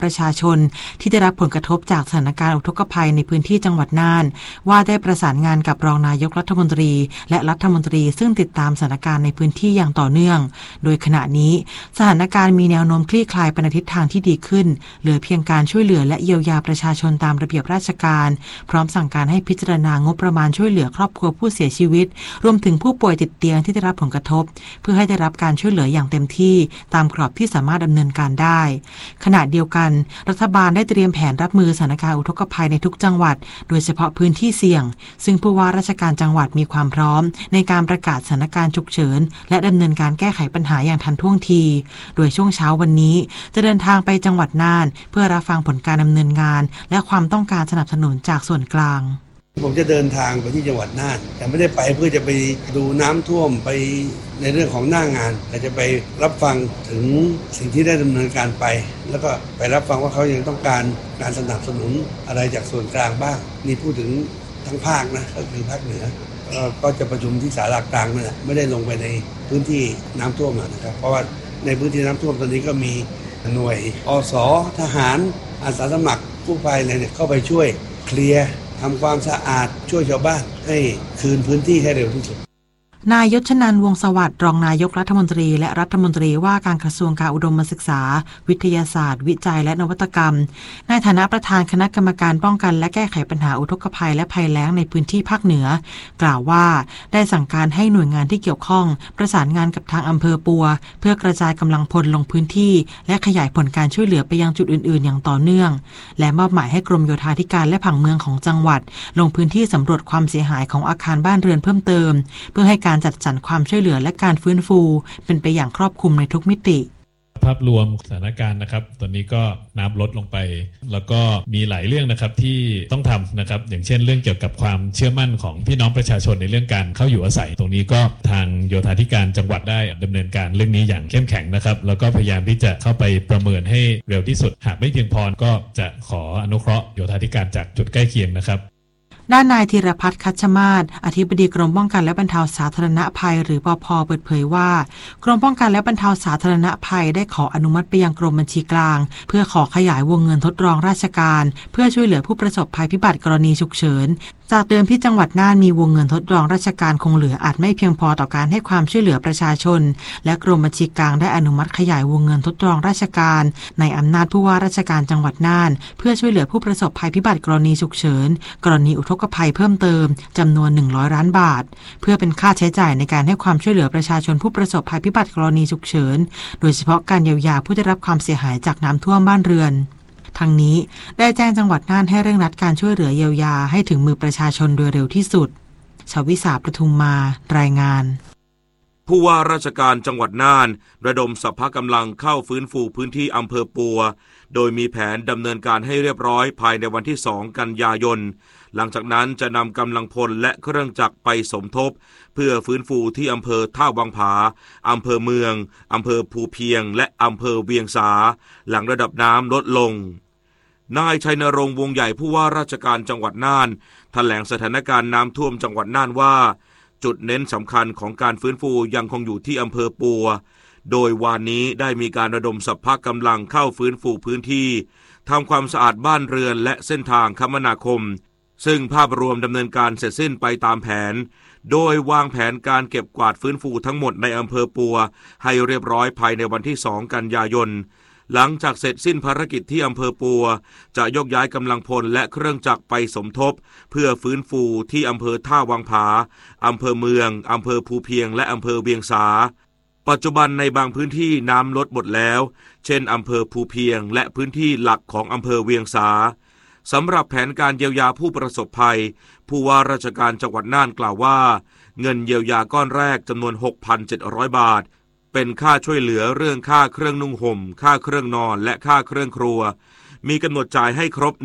ประชาชนที่ได้รับผลกระทบจากสถานการณ์อุทกภัยในพื้นที่จังหวัดน่านว่าได้ประสานงานกับรองนายกรัฐมนตรีและรัฐมนตรีซึ่งติดตามสถานการณ์ในพื้นที่อย่างต่อเนื่องโดยขณะนี้สถานการณ์มีแนวโน้มคลี่คลายไปในทิศทางที่ดีขึ้นเหลือเพียงการช่วยเหลือและเยียวยาประชาชนตามระเบียบราชการพร้อมสั่งการให้พิจารณางบประมาณช่วยเหลือครอบครัวผู้เสียชีวิตรวมถึงผู้ป่วยติดเตียงที่ได้รับผลกระทบเพื่อให้ได้รับการช่วยเหลืออย่างเต็มที่ตามกรอบที่สามารถดำเนินการได้ขณะเดียวกันรัฐบาลได้เตรียมแผนรับมือสถานการณ์อุทกภัยในทุกจังหวัดโดยเฉพาะพื้นที่เสี่ยงซึ่งผู้ว่าราชการจังหวัดมีความพร้อมในการประกาศสถานการณ์ฉุกเฉินและดำเนินการแก้ไขปัญหาอย่างทันท่วงทีโดยช่วงเช้าวันนี้จะเดินทางไปจังหวัดน่านเพื่อรับฟังผลการดำเนินงานและความต้องการสนับสนุนจากส่วนกลางผมจะเดินทางไปที่จังหวัดน่านแต่ไม่ได้ไปเพื่อจะไปดูน้ำท่วมไปในเรื่องของหน้างานแต่จะไปรับฟังถึงสิ่งที่ได้ดำเนินการไปแล้วก็ไปรับฟังว่าเขายังต้องการสนับสนุนอะไรจากส่วนกลางบ้างนี่พูดถึงทั้งภาคนะก็คือภาคเหนือก็จะประชุมที่ศาลากลางนั่นแหละไม่ได้ลงไปในพื้นที่น้ำท่วมนะครับเพราะว่าในพื้นที่น้ำท่วมตอนนี้ก็มีหน่วยอส.ทหารอาสาสมัครกู้ภัยอะไรเนี่ยเข้าไปช่วยเคลียร์ทำความสะอาดช่วยชาวบ้านให้คืนพื้นที่ให้เร็วที่สุดนายยศนันท์วงศ์สวัสดิ์รองนายกรัฐมนตรีและรัฐมนตรีว่าการกระทรวงการอุดมศึกษาวิทยาศาสตร์วิจัยและนวัตกรรมในฐานะประธานคณะกรรมการป้องกันและแก้ไขปัญหาอุทกภัยและภัยแล้งในพื้นที่ภาคเหนือกล่าวว่าได้สั่งการให้หน่วยงานที่เกี่ยวข้องประสานงานกับทางอำเภอปัวเพื่อกระจายกำลังพลลงพื้นที่และขยายผลการช่วยเหลือไปยังจุดอื่นๆอย่างต่อเนื่องและมอบหมายให้กรมโยธาธิการและผังเมืองของจังหวัดลงพื้นที่สำรวจความเสียหายของอาคารบ้านเรือนเพิ่มเติมเพื่อให้การจัดสรรความช่วยเหลือและการฟื้นฟูเป็นไปอย่างครอบคลุมในทุกมิติภาพรวมสถานการณ์นะครับตอนนี้ก็น้ำลดลงไปแล้วก็มีหลายเรื่องนะครับที่ต้องทำนะครับอย่างเช่นเรื่องเกี่ยวกับความเชื่อมั่นของพี่น้องประชาชนในเรื่องการเข้าอยู่อาศัยตรงนี้ก็ทางโยธาธิการจังหวัดได้ดำเนินการเรื่องนี้อย่างเข้มแข็งนะครับแล้วก็พยายามที่จะเข้าไปประเมินให้เร็วที่สุดหากไม่เพียงพอก็จะขออนุเคราะห์โยธาธิการจากจุดใกล้เคียงนะครับด้านนายธีรพัฒน์คัชมาศอธิบดีกรมป้องกันและบรรเทาสาธารณภัยหรือปภ.เปิดเผยว่ากรมป้องกันและบรรเทาสาธารณภัยได้ขออนุมัติไปยังกรมบัญชีกลางเพื่อขอขยายวงเงินทดลองราชการเพื่อช่วยเหลือผู้ประสบภัยพิบัติกรณีฉุกเฉินจากเดิมที่จังหวัดน่านมีวงเงินทดลองราชการคงเหลืออาจไม่เพียงพอต่อการให้ความช่วยเหลือประชาชนและกรมบัญชีกลางได้อนุมัติขยายวงเงินทดลองราชการในอำนาจผู้ว่าราชการจังหวัดน่านเพื่อช่วยเหลือผู้ประสบภัยพิบัติกรณีฉุกเฉินกรณีอุทกภัยเพิ่มเติมจำนวน100 ล้านบาทเพื่อเป็นค่าใช้จ่ายในการให้ความช่วยเหลือประชาชนผู้ประสบภัยพิบัติกรณีฉุกเฉินโดยเฉพาะการเยียวยาผู้ได้รับความเสียหายจากน้ำท่วมบ้านเรือนทั้งนี้ได้แจ้งจังหวัดน่านให้เร่งรัดการช่วยเหลือเยียวยาให้ถึงมือประชาชนโดยเร็วที่สุดชวิสาปทุมมารายงานผู้ว่าราชการจังหวัดน่านระดมสรรพกำลังเข้าฟื้นฟูพื้นที่อำเภอปัวโดยมีแผนดำเนินการให้เรียบร้อยภายในวันที่2 กันยายนหลังจากนั้นจะนำกำลังพลและเครื่องจักรไปสมทบเพื่อฟื้นฟูที่อำเภอท่าวังผาอำเภอเมืองอำเภอภูเพียงและอำเภอเวียงสาหลังระดับน้ำลดลงนายชัยนรงค์วงใหญ่ผู้ว่าราชการจังหวัดน่านแถลงสถานการณ์น้ำท่วมจังหวัดน่านว่าจุดเน้นสำคัญของการฟื้นฟูยังคงอยู่ที่อำเภอปัวโดยวานนี้ได้มีการระดมสรรพกำลังเข้าฟื้นฟูพื้นที่ทำความสะอาดบ้านเรือนและเส้นทางคมนาคมซึ่งภาพรวมดำเนินการเสร็จสิ้นไปตามแผนโดยวางแผนการเก็บกวาดฟื้นฟูทั้งหมดในอำเภอปัวให้เรียบร้อยภายในวันที่2 กันยายนหลังจากเสร็จสิ้นภารกิจที่อำเภอปัวจะยกย้ายกำลังพลและเครื่องจักรไปสมทบเพื่อฟื้นฟูที่อำเภอท่าวังผาอำเภอเมืองอำเภอภูเพียงและอำเภอเวียงสาปัจจุบันในบางพื้นที่น้ำลดหมดแล้วเช่นอำเภอภูเพียงและพื้นที่หลักของอำเภอเวียงสาสำหรับแผนการเยียวยาผู้ประสบภัยผู้ว่าราชการจังหวัดน่านกล่าวว่าเงินเยียวยาก้อนแรกจำนวน 6,700 บาทเป็นค่าช่วยเหลือเรื่องค่าเครื่องนุ่งห่มค่าเครื่องนอนและค่าเครื่องครัวมีกำหนดจ่ายให้ครบ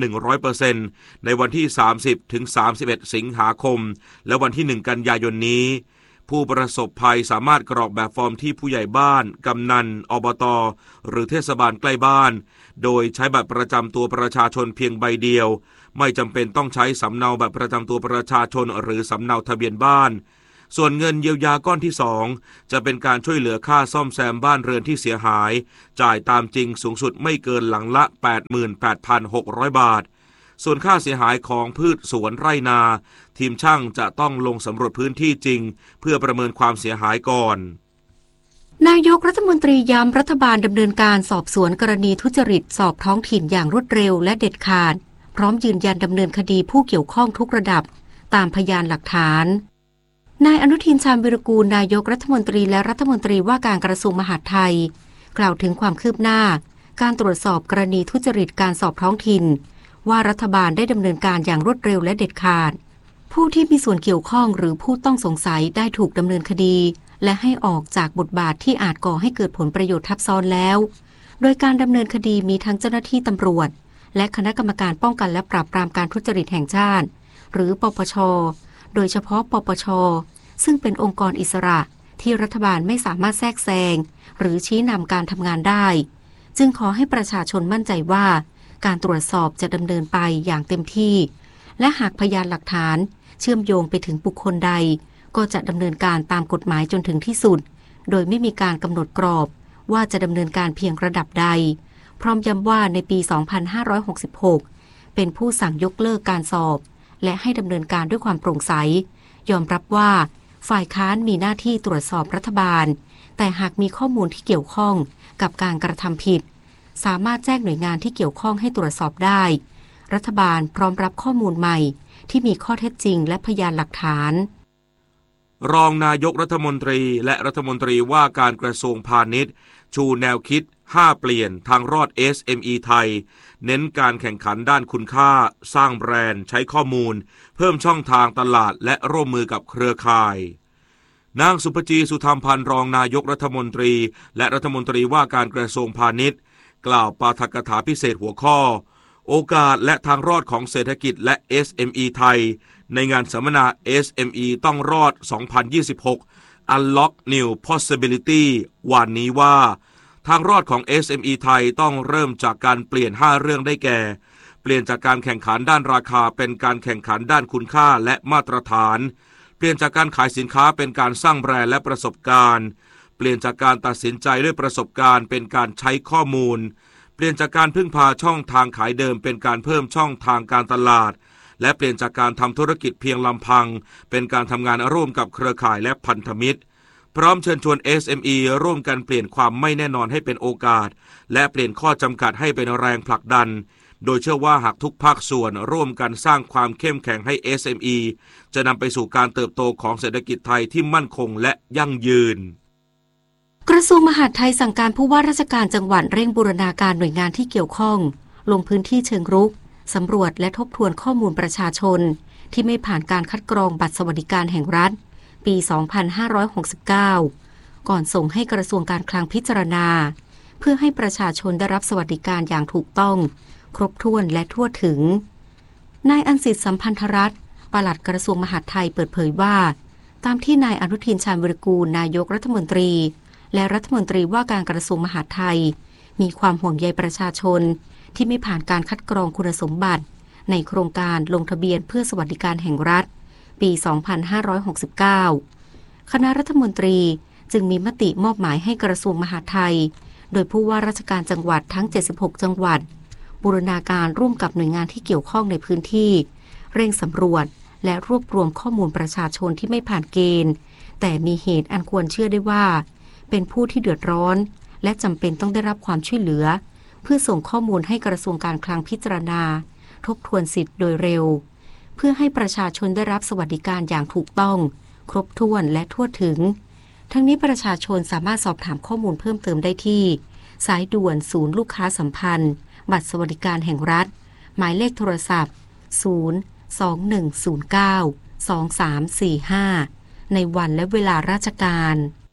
100% ในวันที่30 ถึง 31 สิงหาคมและวันที่1 กันยายนนี้ผู้ประสบภัยสามารถกรอกแบบฟอร์มที่ผู้ใหญ่บ้านกำนันอบต.หรือเทศบาลใกล้บ้านโดยใช้บัตรประจำตัวประชาชนเพียงใบเดียวไม่จำเป็นต้องใช้สำเนาบัตรประจำตัวประชาชนหรือสำเนาทะเบียนบ้านส่วนเงินเยียวยาก้อนที่2จะเป็นการช่วยเหลือค่าซ่อมแซมบ้านเรือนที่เสียหายจ่ายตามจริงสูงสุดไม่เกินหลังละ 88,600 บาทส่วนค่าเสียหายของพืชสวนไร่นาทีมช่างจะต้องลงสำรวจพื้นที่จริงเพื่อประเมินความเสียหายก่อนนายกรัฐมนตรีย้ำรัฐบาลดำเนินการสอบสวนกรณีทุจริตสอบท้องถิ่นอย่างรวดเร็วและเด็ดขาดพร้อมยืนยันดำเนินคดีผู้เกี่ยวข้องทุกระดับตามพยานหลักฐานนายอนุทินชาญวิรากูลนายกรัฐมนตรีและรัฐมนตรีว่าการกระทรวงมหาดไทยกล่าวถึงความคืบหน้าการตรวจสอบกรณีทุจริตการสอบท้องถิ่นว่ารัฐบาลได้ดำเนินการอย่างรวดเร็วและเด็ดขาดผู้ที่มีส่วนเกี่ยวข้องหรือผู้ต้องสงสัยได้ถูกดำเนินคดีและให้ออกจากบทบาทที่อาจก่อให้เกิดผลประโยชน์ทับซ้อนแล้วโดยการดำเนินคดีมีทั้งเจ้าหน้าที่ตำรวจและคณะกรรมการป้องกันและปราบปรามการทุจริตแห่งชาติหรือปปช.โดยเฉพาะปปช.ซึ่งเป็นองค์กรอิสระที่รัฐบาลไม่สามารถแทรกแซงหรือชี้นำการทำงานได้จึงขอให้ประชาชนมั่นใจว่าการตรวจสอบจะดำเนินไปอย่างเต็มที่และหากพยานหลักฐานเชื่อมโยงไปถึงบุคคลใดก็จะดำเนินการตามกฎหมายจนถึงที่สุดโดยไม่มีการกำหนดกรอบว่าจะดำเนินการเพียงระดับใดพร้อมย้ำว่าในปี 2566 เป็นผู้สั่งยกเลิกการสอบและให้ดำเนินการด้วยความโปร่งใสยอมรับว่าฝ่ายค้านมีหน้าที่ตรวจสอบรัฐบาลแต่หากมีข้อมูลที่เกี่ยวข้องกับการกระทำผิดสามารถแจ้งหน่วยงานที่เกี่ยวข้องให้ตรวจสอบได้รัฐบาลพร้อมรับข้อมูลใหม่ที่มีข้อเท็จจริงและพยานหลักฐานรองนายกรัฐมนตรีและรัฐมนตรีว่าการกระทรวงพาณิชย์ชูแนวคิด5เปลี่ยนทางรอด SME ไทยเน้นการแข่งขันด้านคุณค่าสร้างแบรนด์ใช้ข้อมูลเพิ่มช่องทางตลาดและร่วมมือกับเครือข่ายนางสุภจีสุธรรมพันธ์รองนายกรัฐมนตรีและรัฐมนตรีว่าการกระทรวงพาณิชย์กล่าวปาฐกถาพิเศษหัวข้อโอกาสและทางรอดของเศรษฐกิจและ SME ไทยในงานสัมมนา SME ต้องรอด 2026 Unlock New Possibility วันนี้ว่าทางรอดของ SME ไทยต้องเริ่มจากการเปลี่ยน5เรื่องได้แก่เปลี่ยนจากการแข่งขันด้านราคาเป็นการแข่งขันด้านคุณค่าและมาตรฐานเปลี่ยนจากการขายสินค้าเป็นการสร้างแบรนด์และประสบการณ์เปลี่ยนจากการตัดสินใจด้วยประสบการณ์เป็นการใช้ข้อมูลเปลี่ยนจากการพึ่งพาช่องทางขายเดิมเป็นการเพิ่มช่องทางการตลาดและเปลี่ยนจากการทำธุรกิจเพียงลำพังเป็นการทำงานร่วมกับเครือข่ายและพันธมิตรพร้อมเชิญชวน SME ร่วมกันเปลี่ยนความไม่แน่นอนให้เป็นโอกาสและเปลี่ยนข้อจำกัดให้เป็นแรงผลักดันโดยเชื่อว่าหากทุกภาคส่วนร่วมกันสร้างความเข้มแข็งให้ SME จะนำไปสู่การเติบโตของเศรษฐกิจไทยที่มั่นคงและยั่งยืนกระทรวงมหาดไทยสั่งการผู้ว่าราชการจังหวัดเร่งบูรณาการหน่วยงานที่เกี่ยวข้องลงพื้นที่เชิงรุกสำรวจและทบทวนข้อมูลประชาชนที่ไม่ผ่านการคัดกรองบัตรสวัสดิการแห่งรัฐปี 2569 ก่อนส่งให้กระทรวงการคลังพิจารณาเพื่อให้ประชาชนได้รับสวัสดิการอย่างถูกต้องครบถ้วนและทั่วถึงนายอันสิทธิ์สัมพันธรัตน์ปลัดกระทรวงมหาดไทยเปิดเผยว่าตามที่นายอนุทินชาญวิรากูลนายกรัฐมนตรีและรัฐมนตรีว่าการกระทรวงมหาดไทยมีความห่วงใยประชาชนที่ไม่ผ่านการคัดกรองคุณสมบัติในโครงการลงทะเบียนเพื่อสวัสดิการแห่งรัฐปี 2569 คณะรัฐมนตรีจึงมีมติมอบหมายให้กระทรวงมหาดไทยโดยผู้ว่าราชการจังหวัดทั้ง 76 จังหวัดบูรณาการร่วมกับหน่วยงานที่เกี่ยวข้องในพื้นที่เร่งสำรวจและรวบรวมข้อมูลประชาชนที่ไม่ผ่านเกณฑ์แต่มีเหตุอันควรเชื่อได้ว่าเป็นผู้ที่เดือดร้อนและจำเป็นต้องได้รับความช่วยเหลือเพื่อส่งข้อมูลให้กระทรวงการคลังพิจารณาทบทวนสิทธิ์โดยเร็วเพื่อให้ประชาชนได้รับสวัสดิการอย่างถูกต้องครบถ้วนและทั่วถึงทั้งนี้ประชาชนสามารถสอบถามข้อมูลเพิ่มเติมได้ที่สายด่วนศูนย์ลูกค้าสัมพันธ์บัตรสวัสดิการแห่งรัฐหมายเลขโทรศัพท์ 021092345 ในวันและเวลาราชการ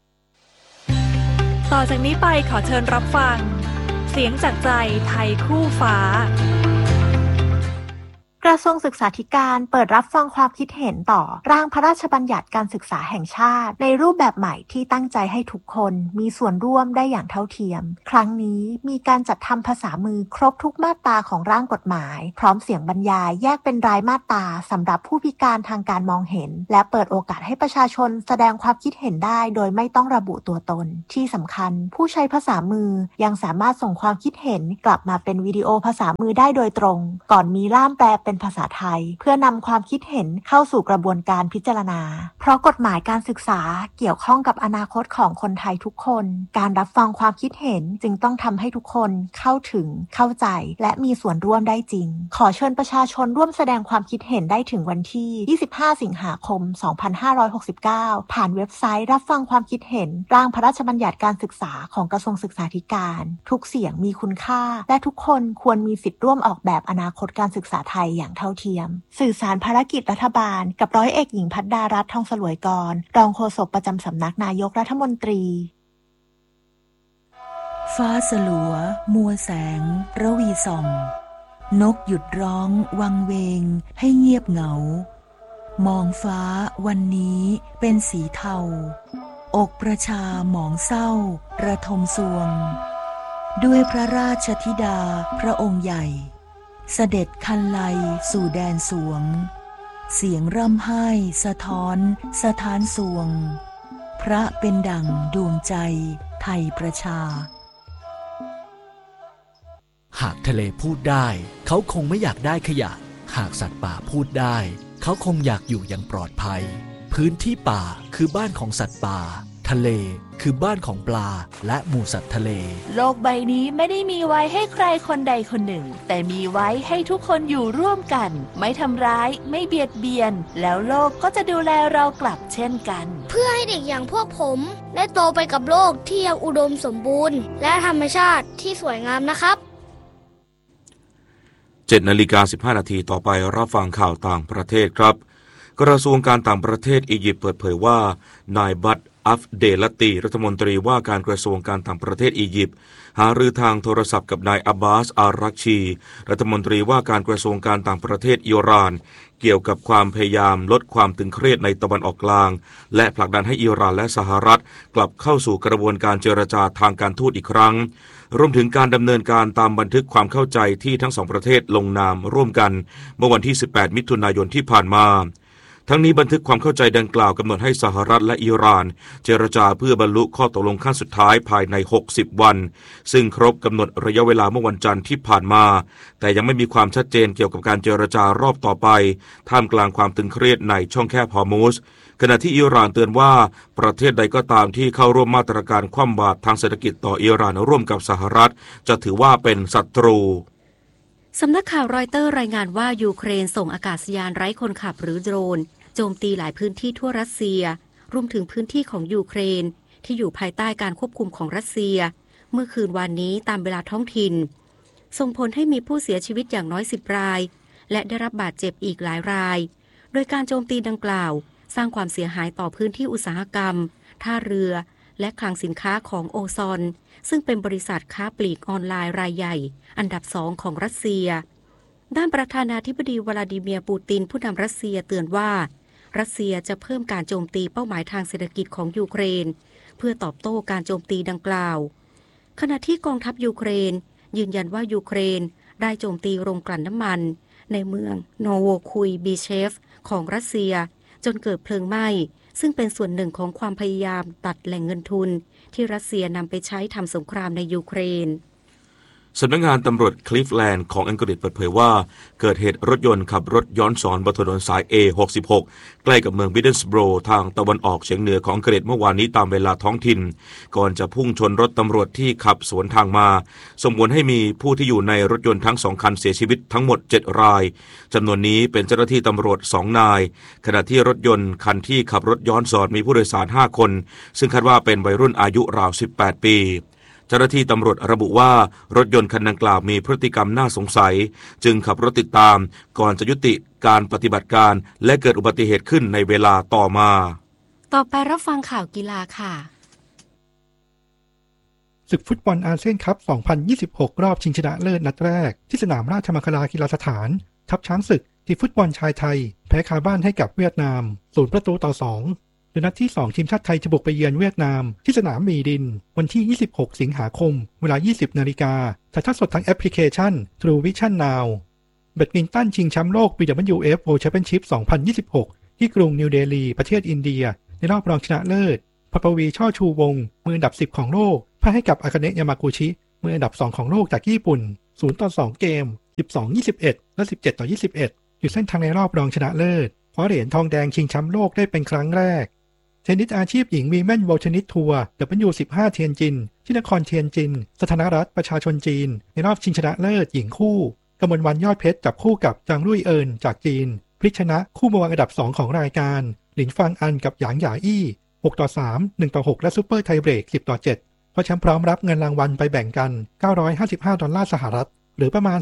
ต่อจากนี้ไปขอเชิญรับฟังเสียงจากใจไทยคู่ฟ้ากระทรวงศึกษาธิการเปิดรับฟังความคิดเห็นต่อร่างพระราชบัญญัติการศึกษาแห่งชาติในรูปแบบใหม่ที่ตั้งใจให้ทุกคนมีส่วนร่วมได้อย่างเท่าเทียมครั้งนี้มีการจัดทำภาษามือครบทุกมาตราของร่างกฎหมายพร้อมเสียงบรรยายแยกเป็นรายมาตราสำหรับผู้พิการทางการมองเห็นและเปิดโอกาสให้ประชาชนแสดงความคิดเห็นได้โดยไม่ต้องระบุตัวตนที่สำคัญผู้ใช้ภาษามือยังสามารถส่งความคิดเห็นกลับมาเป็นวิดีโอภาษามือได้โดยตรงก่อนมีล่ามแปลเป็นภาษาไทยเพื่อนำความคิดเห็นเข้าสู่กระบวนการพิจารณาเพราะกฎหมายการศึกษาเกี่ยวข้องกับอนาคตของคนไทยทุกคนการรับฟังความคิดเห็นจึงต้องทำให้ทุกคนเข้าถึงเข้าใจและมีส่วนร่วมได้จริงขอเชิญประชาชนร่วมแสดงความคิดเห็นได้ถึงวันที่25สิงหาคม2569ผ่านเว็บไซต์รับฟังความคิดเห็นร่างพระราชบัญญัติการศึกษาของกระทรวงศึกษาธิการทุกเสียงมีคุณค่าและทุกคนควรมีสิทธิ์ร่วมออกแบบอนาคตการศึกษาไทยอย่างเท่าเทียมสื่อสารภารกิจรัฐบาลกับร้อยเอกหญิงภัทรดารัตน์ ทองสลวยกรรองโฆษกประจำสำนักนายกรัฐมนตรีฟ้าสลัวมัวแสงระวีส่องนกหยุดร้องวังเวงให้เงียบเหงามองฟ้าวันนี้เป็นสีเทาอกประชาหมองเศร้าระทมสวงด้วยพระราชธิดาพระองค์ใหญ่เสด็จคันไลสู่แดนสวงเสียงร่ำไห้สะท้อนสถานสวงพระเป็นดั่งดวงใจไทยประชาหากทะเลพูดได้เขาคงไม่อยากได้ขยะหากสัตว์ป่าพูดได้เขาคงอยากอยู่อย่างปลอดภัยพื้นที่ป่าคือบ้านของสัตว์ป่าทะเลคือบ้านของปลาและหมู่สัตว์ทะเลโลกใบนี้ไม่ได้มีไว้ให้ใครคนใดคนหนึ่งแต่มีไว้ให้ทุกคนอยู่ร่วมกันไม่ทำร้ายไม่เบียดเบียนแล้วโลกก็จะดูแลเรากลับเช่นกันเพื่อให้เด็กอย่างพวกผมได้โตไปกับโลกที่ยังอุดมสมบูรณ์และธรรมชาติที่สวยงามนะครับ 7:15 นาทีต่อไปรับฟังข่าวต่างประเทศครับกระทรวงการต่างประเทศอียิปต์เปิดเผยว่านายบัตอัฟเดลตีรัฐมนตรีว่าการกระทรวงการต่างประเทศอียิปต์หารือทางโทรศัพท์กับนายอับบาสอารักชีรัฐมนตรีว่าการกระทรวงการต่างประเทศอิหร่านเกี่ยวกับความพยายามลดความตึงเครียดในตะวันออกกลางและผลักดันให้อิหร่านและสหรัฐกลับเข้าสู่กระบวนการเจรจาทางการทูตอีกครั้งรวมถึงการดำเนินการตามบันทึกความเข้าใจที่ทั้งสองประเทศลงนามร่วมกันเมื่อวันที่18มิถุนายนที่ผ่านมาทั้งนี้บันทึกความเข้าใจดังกล่าวกำหนดให้สหรัฐและอิหร่านเจรจาเพื่อบรรลุข้อตกลงขั้นสุดท้ายภายใน60วันซึ่งครบกำหนดระยะเวลาเมื่อวันจันทร์ที่ผ่านมาแต่ยังไม่มีความชัดเจนเกี่ยวกับการเจรจารอบต่อไปท่ามกลางความตึงเครียดในช่องแคบฮอร์มุซขณะที่อิหร่านเตือนว่าประเทศใดก็ตามที่เข้าร่วมมาตรการคว่ำบาตรทางเศรษฐกิจต่ออิหร่านร่วมกับสหรัฐจะถือว่าเป็นศัตรูสำนักข่าวรอยเตอร์รายงานว่ายูเครนส่งอากาศยานไร้คนขับหรือโดรนโจมตีหลายพื้นที่ทั่วรัสเซียรวมถึงพื้นที่ของยูเครนที่อยู่ภายใต้การควบคุมของรัสเซียเมื่อคืนวานนี้ตามเวลาท้องถิ่นส่งผลให้มีผู้เสียชีวิตอย่างน้อย10รายและได้รับบาดเจ็บอีกหลายรายโดยการโจมตีดังกล่าวสร้างความเสียหายต่อพื้นที่อุตสาหกรรมท่าเรือและคลังสินค้าของโอซอนซึ่งเป็นบริษัทค้าปลีกออนไลน์รายใหญ่อันดับ2ของรัสเซียด้านประธานาธิบดีวลาดิเมียร์ปูตินผู้นำรัสเซียเตือนว่ารัสเซียจะเพิ่มการโจมตีเป้าหมายทางเศรษฐกิจของยูเครนเพื่อตอบโต้การโจมตีดังกล่าวขณะที่กองทัพยูเครนยืนยันว่ายูเครนได้โจมตีโรงกลั่นน้ำมันในเมืองโนโวคุยบีเชฟของรัสเซียจนเกิดเพลิงไหม้ซึ่งเป็นส่วนหนึ่งของความพยายามตัดแหล่งเงินทุนที่รัสเซียนำไปใช้ทำสงครามในยูเครนสำนักงานตำรวจคลิฟแลนด์ของอังกฤษเปิดเผยว่าเกิดเหตุรถยนต์ขับรถย้อนสอนบนถนนสาย A66 ใกล้กับเมืองมิดเดิลสโบรทางตะวันออกเฉียงเหนือของอังกฤษเมื่อวานนี้ตามเวลาท้องถิ่นก่อนจะพุ่งชนรถตำรวจที่ขับสวนทางมาส่งผลให้มีผู้ที่อยู่ในรถยนต์ทั้ง2คันเสียชีวิตทั้งหมด7รายจำนวนนี้เป็นเจ้าหน้าที่ตำรวจ2นายขณะที่รถยนต์คันที่ขับรถย้อนสอนมีผู้โดยสาร5คนซึ่งคาดว่าเป็นวัยรุ่นอายุราว18ปีเจ้าหน้าที่ตำรวจระบุว่ารถยนต์คันดังกล่าวมีพฤติกรรมน่าสงสัยจึงขับรถติดตามก่อนจะยุติการปฏิบัติการและเกิดอุบัติเหตุขึ้นในเวลาต่อมาต่อไปรับฟังข่าวกีฬาค่ะศึกฟุตบอลอาเซียนคัพ 2026 รอบชิงชนะเลิศนัดแรกที่สนามราชมังคลากีฬาสถานทัพช้างศึกทีมฟุตบอลชายไทยแพ้คาบ้านให้กับเวียดนาม0-2โดยนัดที่2ทีมชาติไทยจะบุกไปเยือนเวียดนามที่สนามมีดินวันที่26สิงหาคมเวลา 20 นาฬิกาถ่ายทอดสดทางแอปพลิเคชัน True Vision Now แบดมินตันชิงแชมป์โลก BWF World Championship 2026ที่กรุงนิวเดลีประเทศอินเดียในรอบรองชนะเลิศพัปวีช่อชูวงศ์มืออันดับ10ของโลกพ่ายให้กับอากาเนะยามากุชิมืออันดับ2ของโลกจากญี่ปุ่น0-2เกม 12-21 และ 17-21 อยู่เส้นทางในรอบรองชนะเลิศคว้าเหรียญทองแดงชิงแชมป์โลกได้เป็นครั้งแรกเทนนิสอาชีพหญิงวีแมนเวิลด์เทนนิสทัวร์ W15 เทียนจินที่นครเทียนจินสาธารณรัฐประชาชนจีนในรอบชิงชนะเลิศหญิงคู่กมลวรรณยอดเพชรจับคู่กับจางรุ่ยเอินจากจีนพลิกชนะคู่มือวางอันดับ2ของรายการหลินฟางอันกับหยางหยาอี้6-3 1-6 และซูเปอร์ไทเบรก10-7เพราะแชมป์พร้อมรับเงินรางวัลไปแบ่งกัน$955หรือประมาณ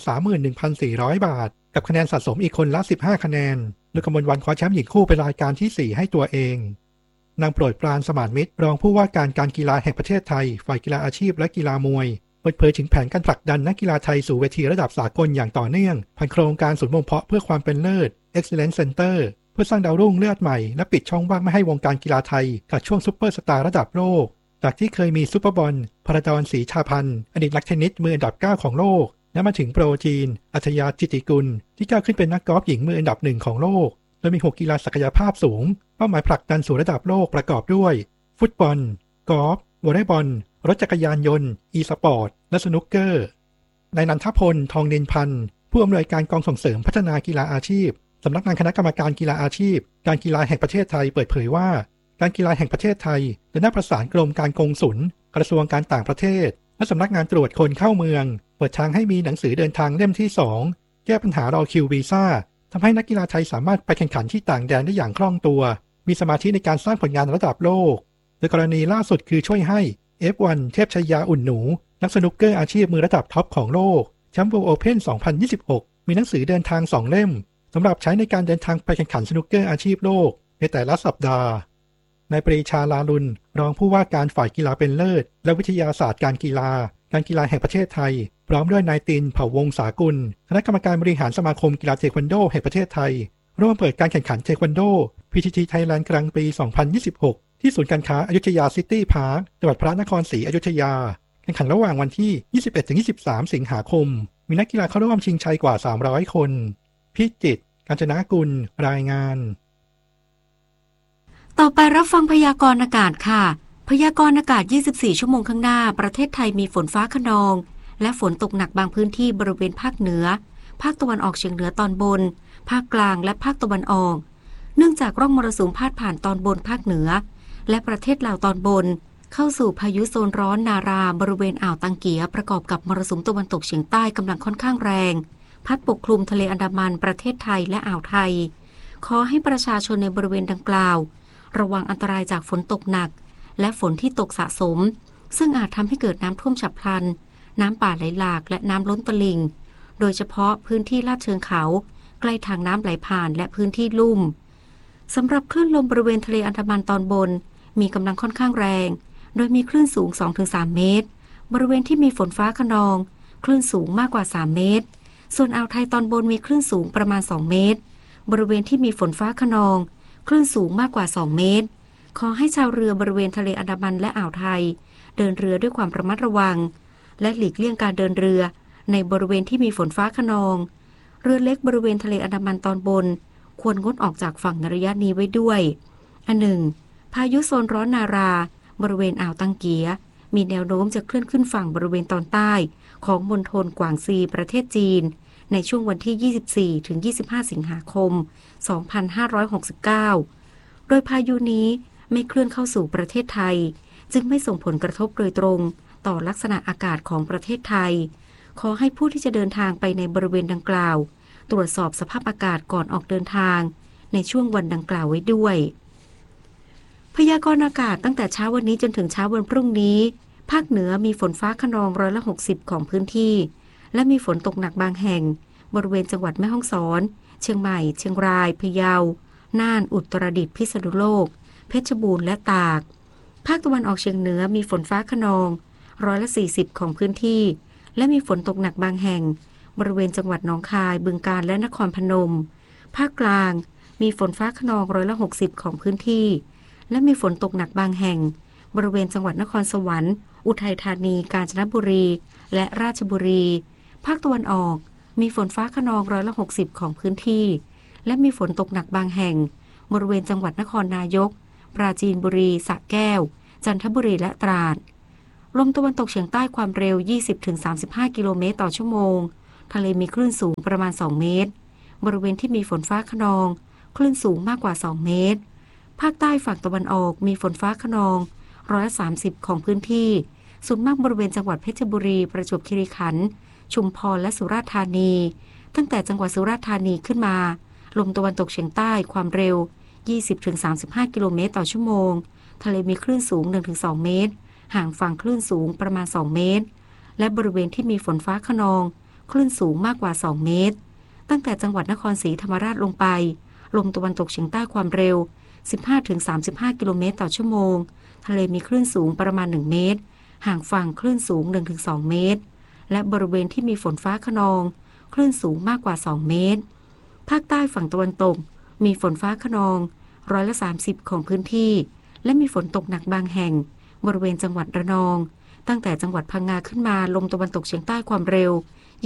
31,400 บาทกับคะแนนสะสมอีกคนละ15คะแนนโดยกมลวรรณคว้าแชมป์หญิงคู่เป็นรายการที่4ให้ตัวเองนางโปรดปรานสมานมิตรรองผู้ว่าการกีฬาแห่งประเทศไทยฝ่ายกีฬาอาชีพและกีฬามวยเปิดเผยถึงแผนการผลักดันนักกีฬาไทยสู่เวทีระดับสากลอย่างต่อเนื่องผ่านโครงการศูนย์บ่มเพาะเพื่อความเป็นเลิศ Excellence Center เพื่อสร้างดาวรุ่งเลือดใหม่และปิดช่องว่างไม่ให้วงการกีฬาไทยกับช่วงซุปเปอร์สตาร์ระดับโลกจากที่เคยมีซุปเปอร์บอลพระดอนศรีชาพันธ์อดีตนักเทนนิสมืออันดับ9ของโลกและมาถึงโปรจีนอัธยาจิติกุลที่ก้าวขึ้นเป็นนักกอล์ฟหญิงมืออันดับ1ของโลกโดยมี6กีฬาศักยภาพสูงเป้าหมายผลักดันสู่ระดับโลกประกอบด้วยฟุตบอลกอล์ฟวอลเลย์บอลรถจักรยานยนต์อีสปอร์ตและสนุกเกอร์นายนันทพลทองเนินพันธ์ผู้อำนวยการกองส่งเสริมพัฒนากีฬาอาชีพสำนักงานคณะกรรมการกีฬาอาชีพการกีฬาแห่งประเทศไทยเปิดเผยว่าการกีฬาแห่งประเทศไทยได้นัดประสานกรมการกงสุลกระทรวงการต่างประเทศและสำนักงานตรวจคนเข้าเมืองเปิดทางให้มีหนังสือเดินทางเล่มที่2แก้ปัญหารอคิววีซ่าทำให้นักกีฬาไทยสามารถไปแข่งขันที่ต่างแดนได้อย่างคล่องตัวมีสมาธิในการสร้างผลงานระดับโลกโดยกรณีล่าสุดคือช่วยให้ F1 เทพชยาอุ่นหนูนักสนุกเกอร์อาชีพมือระดับท็อปของโลกแชมป์ World Open 2026มีหนังสือเดินทาง2เล่มสำหรับใช้ในการเดินทางไปแข่งขันสนุกเกอร์อาชีพโลกในแต่ละสัปดาห์นายปรีชาลาลุนรองผู้ว่าการฝ่ายกีฬาเป็นเลิศและวิทยาศาสตร์การกีฬาแห่งประเทศไทยพร้อมด้วยนายตินเผ่าวงศ์สากุลคณะกรรมการบริหารสมาคมกีฬาเทควันโดแห่งประเทศไทยร่วมเปิดการแข่งขันเทควันโด PTT Thailand กลางปี 2026ที่ศูนย์การค้าอยุธยาซิตี้พาร์คจังหวัดพระนครศรีอยุธยาแข่งขันระหว่างวันที่ 21-23 สิงหาคมมีนักกีฬาเข้าร่วมชิงชัยกว่า300คนพิจิตรกาญจนกุลรายงานต่อไปรับฟังพยากรณ์อากาศค่ะพยากรณ์อากาศ24ชั่วโมงข้างหน้าประเทศไทยมีฝนฟ้าคะนองและฝนตกหนักบางพื้นที่บริเวณภาคเหนือภาคตะวันออกเฉียงเหนือตอนบนภาคกลางและภาคตะวันออกเนื่องจากร่องมรสุมพาดผ่านตอนบนภาคเหนือและประเทศลาวตอนบนเข้าสู่พายุโซนร้อนนาราบริเวณอ่าวตังเกียประกอบกับมรสุมตะวันตกเฉียงใต้กำลังค่อนข้างแรงพัดปกคลุมทะเลอันดามันประเทศไทยและอ่าวไทยขอให้ประชาชนในบริเวณดังกล่าวระวังอันตรายจากฝนตกหนักและฝนที่ตกสะสมซึ่งอาจทำให้เกิดน้ำท่วมฉับพลันน้ำป่าไหลหลากและน้ำล้นตลิ่งโดยเฉพาะพื้นที่ลาดเชิงเขาใกล้ทางน้ำไหลผ่านและพื้นที่ลุ่มสำหรับคลื่นลมบริเวณทะเลอันดามันตอนบนมีกำลังค่อนข้างแรงโดยมีคลื่นสูง 2-3 เมตรบริเวณที่มีฝนฟ้าคะนองคลื่นสูงมากกว่า3เมตรส่วนอ่าวไทยตอนบนมีคลื่นสูงประมาณ2เมตรบริเวณที่มีฝนฟ้าคะนองคลื่นสูงมากกว่า2เมตรขอให้ชาวเรือบริเวณทะเลอันดามันและอ่าวไทยเดินเรือด้วยความระมัดระวังและหลีกเลี่ยงการเดินเรือในบริเวณที่มีฝนฟ้าคะนองเรือเล็กบริเวณทะเลอันดามันตอนบนควรงดออกจากฝั่งในระยะนี้ไว้ด้วยอันหนึ่งพายุโซนร้อนนาราบริเวณอ่าวตังเกียมีแนวโน้มจะเคลื่อนขึ้นฝั่งบริเวณตอนใต้ของมณฑลกวางซีประเทศจีนในช่วงวันที่ 24-25 สิงหาคม 2569 โดยพายุนี้ไม่เคลื่อนเข้าสู่ประเทศไทยจึงไม่ส่งผลกระทบโดยตรงต่อลักษณะอากาศของประเทศไทยขอให้ผู้ที่จะเดินทางไปในบริเวณดังกล่าวตรวจสอบสภาพอากาศก่อนออกเดินทางในช่วงวันดังกล่าวไว้ด้วยพยากรณ์อากาศตั้งแต่เช้าวันนี้จนถึงเช้าวันพรุ่งนี้ภาคเหนือมีฝนฟ้าคะนอง60%ของพื้นที่และมีฝนตกหนักบางแห่งบริเวณจังหวัดแม่ฮ่องสอนเชียงใหม่เชียงรายพะเยาน่านอุตรดิตถ์พิษณุโลกเพชรบูรณ์และตากภาคตะวันออกเฉียงเหนือมีฝนฟ้าคะนอง40%ของพื้นที่และมีฝนตกหนักบางแห่งบริเวณจังหวัดหนองคายบึงกาฬและนครพนมภาคกลางมีฝนฟ้าคะนอง60%ของพื้นที่และมีฝนตกหนักบางแห่งบริเวณจังหวัดนครสวรรค์อุทัยธานีกาญจนบุรีและราชบุรีภาคตะวันออกมีฝนฟ้าคะนอง60%ของพื้นที่และมีฝนตกหนักบางแห่งบริเวณจังหวัดนครนายกปราจีนบุรีสระแก้วจันทบุรีและตราดลมตะวันตกเฉียงใต้ความเร็ว 20-35 กิโลเมตรต่อชั่วโมงทะเลมีคลื่นสูงประมาณ2เมตรบริเวณที่มีฝนฟ้าคะนองคลื่นสูงมากกว่า2เมตรภาคใต้ฝั่งตะวันออกมีฝนฟ้าคะนอง130ของพื้นที่ส่วนมากบริเวณจังหวัดเพชรบุรีประจวบคีรีขันธ์ชุมพรและสุราษฎร์ธานีตั้งแต่จังหวัดสุราษฎร์ธานีขึ้นมาลมตะวันตกเฉียงใต้ความเร็ว 20-35 กิโลเมตรต่อชั่วโมงทะเลมีคลื่นสูง 1-2 เมตรห่างฝั่งคลื่นสูงประมาณ2เมตรและบริเวณที่มีฝนฟ้าคะนองคลื่นสูงมากกว่า2เมตรตั้งแต่จังหวัดนครศรีธรรมราชลงไปลมตะวันตกเฉียงใต้ความเร็ว 15-35 กิโลเมตรต่อชั่วโมงทะเลมีคลื่นสูงประมาณ1เมตรห่างฝั่งคลื่นสูง 1-2 เมตรและบริเวณที่มีฝนฟ้าคะนองคลื่นสูงมากกว่า2เมตรภาคใต้ฝั่งตะวันตกมีฝนฟ้าคะนอง30%ของพื้นที่และมีฝนตกหนักบางแห่งบริเวณจังหวัดระนองตั้งแต่จังหวัดพังงาขึ้นมาลมตะวันตกเฉียงใต้ความเร็ว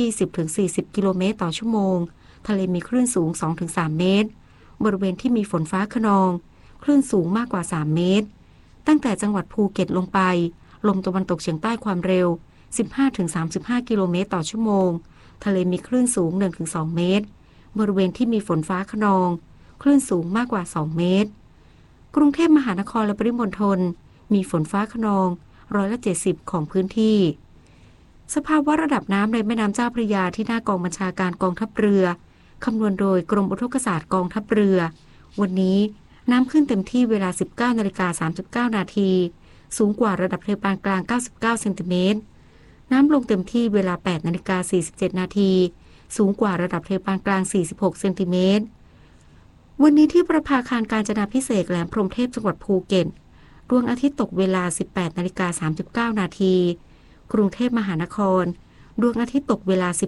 20-40 กิโลเมตรต่อชั่วโมงทะเลมีคลื่นสูง 2-3 เมตรบริเวณที่มีฝนฟ้าคะนองคลื่นสูงมากกว่า3เมตรตั้งแต่จังหวัดภูเก็ตลงไปลมตะวันตกเฉียงใต้ความเร็ว 15-35 กิโลเมตรต่อชั่วโมงทะเลมีคลื่นสูง 1-2 เมตรบริเวณที่มีฝนฟ้าคะนองคลื่นสูงมากกว่า2เมตรกรุงเทพมหานครและปริมณฑลมีฝนฟ้าคะนอง70%ของพื้นที่สภาวะระดับน้ำในแม่น้ำเจ้าพระยาที่หน้ากองบัญชาการกองทัพเรือคำนวณโดยกรมอุทกศาสตร์กองทัพเรือวันนี้น้ำขึ้นเต็มที่เวลา 19:39 นาทีสูงกว่าระดับทะเลปานกลาง99เซนติเมตรน้ำลงเต็มที่เวลา 8:47 นาทีสูงกว่าระดับทะเลปานกลาง46เซนติเมตรวันนี้ที่ประภาคารกาญจนาภิเษกแหลมพรหมเทพจังหวัดภูเก็ตดวงอาทิตย์ตกเวลา 18:39 นาทีกรุงเทพมหานครดวงอาทิตย์ตกเวลา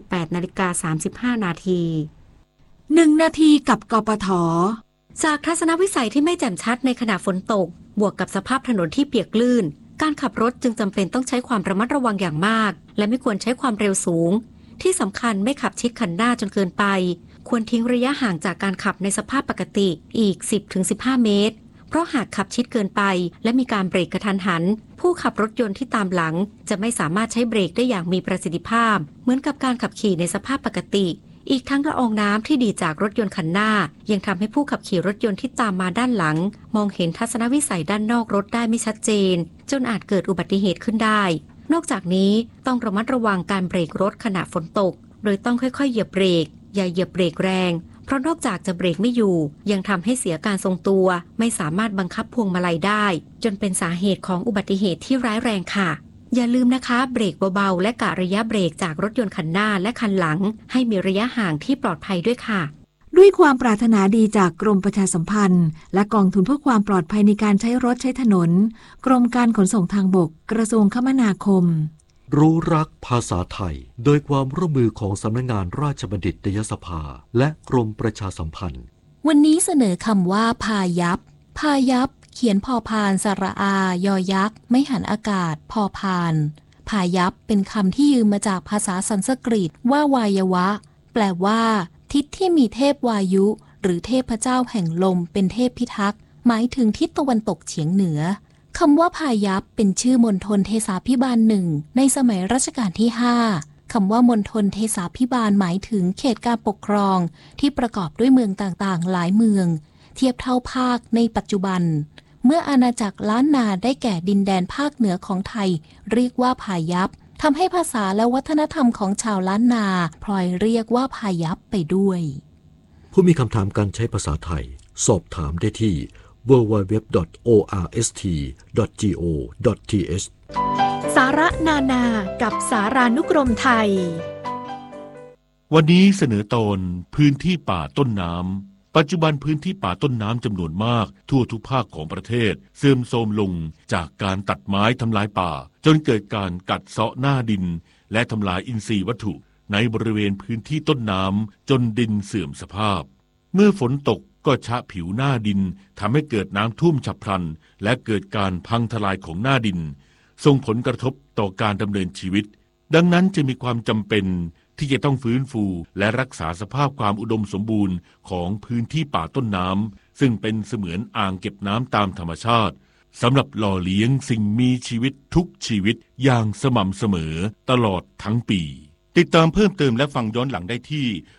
18:35 นาที1 นาทีกับกปท.จากทัศนวิสัยที่ไม่แจ่มชัดในขณะฝนตกบวกกับสภาพถนนที่เปียกลื่นการขับรถจึงจำเป็นต้องใช้ความระมัดระวังอย่างมากและไม่ควรใช้ความเร็วสูงที่สำคัญไม่ขับชิดคันหน้าจนเกินไปควรทิ้งระยะห่างจากการขับในสภาพปกติอีก 10-15 เมตรเพราะหากขับชิดเกินไปและมีการเบรกกระทันหันผู้ขับรถยนต์ที่ตามหลังจะไม่สามารถใช้เบรกได้อย่างมีประสิทธิภาพเหมือนกับการขับขี่ในสภาพปกติอีกทั้งละอองน้ำที่ดีจากรถยนต์คันหน้ายังทำให้ผู้ขับขี่รถยนต์ที่ตามมาด้านหลังมองเห็นทัศนวิสัยด้านนอกรถได้ไม่ชัดเจนจนอาจเกิดอุบัติเหตุขึ้นได้นอกจากนี้ต้องระมัดระวังการเบรกรถขณะฝนตกโดยต้องค่อยๆเหยียบเบรกอย่าเหยียบเบรกแรงเพราะนอกจากจะเบรกไม่อยู่ยังทำให้เสียการทรงตัวไม่สามารถบังคับพวงมาลัยได้จนเป็นสาเหตุของอุบัติเหตุที่ร้ายแรงค่ะอย่าลืมนะคะเบรกเบาๆและกะระยะเบรกจากรถยนต์คันหน้าและคันหลังให้มีระยะห่างที่ปลอดภัยด้วยค่ะด้วยความปรารถนาดีจากกรมประชาสัมพันธ์และกองทุนเพื่อความปลอดภัยในการใช้รถใช้ถนนกรมการขนส่งทางบกกระทรวงคมนาคมรู้รักภาษาไทยโดยความร่วมมือของสำนักงานราชบัณฑิตยสภาและกรมประชาสัมพันธ์วันนี้เสนอคำว่าพายัพพายัพเขียนพอพานสระอายอยักษ์ไม่หันอากาศพอพานพายัพเป็นคำที่ยืมมาจากภาษาสันสกฤตว่าวายวะแปลว่าทิศที่มีเทพวายุหรือเทพเจ้าแห่งลมเป็นเทพพิทักษ์หมายถึงทิศตะวันตกเฉียงเหนือคำว่าพายัพเป็นชื่อมณฑลเทศาภิบาลหนึ่งในสมัยรัชกาลที่5คำว่ามณฑลเทศาภิบาลหมายถึงเขตการปกครองที่ประกอบด้วยเมืองต่างๆหลายเมืองเทียบเท่าภาคในปัจจุบันเมื่ออาณาจักรล้านนาได้แก่ดินแดนภาคเหนือของไทยเรียกว่าพายัพทำให้ภาษาและวัฒนธรรมของชาวล้านนาพลอยเรียกว่าพายัพไปด้วยผู้มีคำถามการใช้ภาษาไทยสอบถามได้ที่ www.orst.go.th สาระนานากับสารานุกรมไทยวันนี้เสนอตอนพื้นที่ป่าต้นน้ำปัจจุบันพื้นที่ป่าต้นน้ำจำนวนมากทั่วทุกภาคของประเทศเสื่อมโทรมลงจากการตัดไม้ทำลายป่าจนเกิดการกัดเซาะหน้าดินและทำลายอินทรีย์วัตถุในบริเวณพื้นที่ต้นน้ำจนดินเสื่อมสภาพเมื่อฝนตกก็ชะผิวหน้าดินทำให้เกิดน้ำท่วมฉับพลันและเกิดการพังทลายของหน้าดินส่งผลกระทบต่อการดำเนินชีวิตดังนั้นจะมีความจำเป็นที่จะต้องฟื้นฟูและรักษาสภาพความอุดมสมบูรณ์ของพื้นที่ป่าต้นน้ำซึ่งเป็นเสมือนอ่างเก็บน้ำตามธรรมชาติสำหรับหล่อเลี้ยงสิ่งมีชีวิตทุกชีวิตอย่างสม่ำเสมอตลอดทั้งปีติดตามเพิ่มเติมและฟังย้อนหลังได้ที่